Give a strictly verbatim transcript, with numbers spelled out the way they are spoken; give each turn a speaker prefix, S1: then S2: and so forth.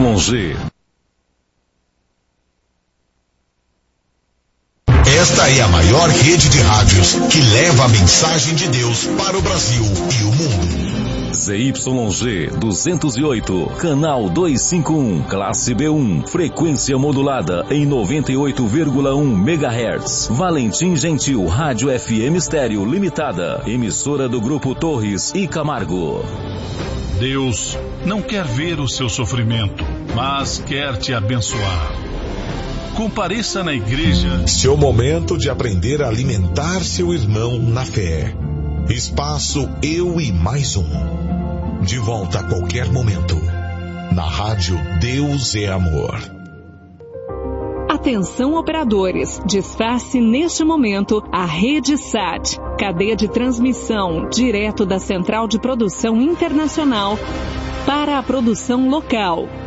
S1: G.
S2: Esta é a maior rede de rádios que leva a mensagem de Deus para o Brasil e o mundo.
S1: Z Y G duzentos e oito, canal duzentos e cinquenta e um, classe B um, frequência modulada em noventa e oito vírgula um megahertz. Valentim Gentil, Rádio F M Estéreo Limitada, emissora do Grupo Torres e Camargo.
S3: Deus não quer ver o seu sofrimento, mas quer te abençoar. Compareça na igreja.
S2: Seu momento de aprender a alimentar seu irmão na fé. Espaço Eu e Mais Um. De volta a qualquer momento. Na rádio Deus é Amor.
S4: Atenção operadores, desface neste momento a Rede Sat, cadeia de transmissão direto da Central de Produção Internacional para a produção local.